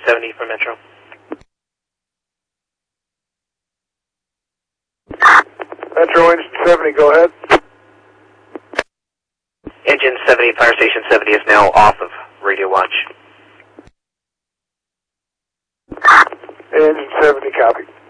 70 for Metro. Metro Engine 70, go ahead. Engine 70, Fire Station 70 is now off of radio watch. Engine 70, copy.